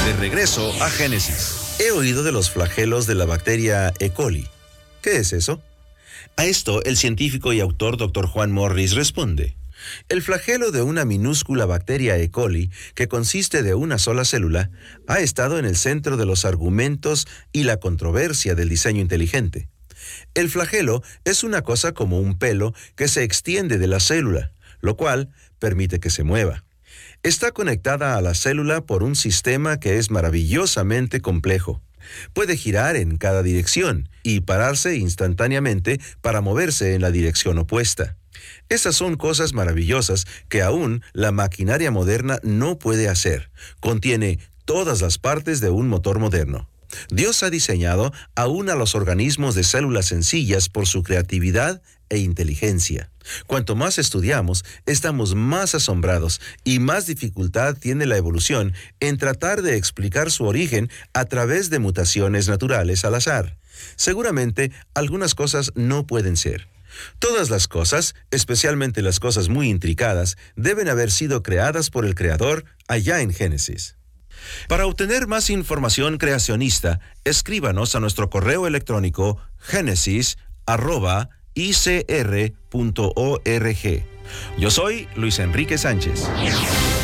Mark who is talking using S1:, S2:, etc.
S1: De regreso a Génesis. He oído de los flagelos de la bacteria E. coli. ¿Qué es eso? A esto, el científico y autor Dr. Juan Morris responde: el flagelo de una minúscula bacteria E. coli, que consiste de una sola célula, ha estado en el centro de los argumentos y la controversia del diseño inteligente. El flagelo es una cosa como un pelo que se extiende de la célula, lo cual permite que se mueva. Está conectada a la célula por un sistema que es maravillosamente complejo. Puede girar en cada dirección y pararse instantáneamente para moverse en la dirección opuesta. Esas son cosas maravillosas que aún la maquinaria moderna no puede hacer. Contiene todas las partes de un motor moderno. Dios ha diseñado aún a los organismos de células sencillas por su creatividad e inteligencia. Cuanto más estudiamos, estamos más asombrados y más dificultad tiene la evolución en tratar de explicar su origen a través de mutaciones naturales al azar. Seguramente, algunas cosas no pueden ser. Todas las cosas, especialmente las cosas muy intricadas, deben haber sido creadas por el Creador allá en Génesis. Para obtener más información creacionista, escríbanos a nuestro correo electrónico genesis@icr.org. Yo soy Luis Enrique Sánchez.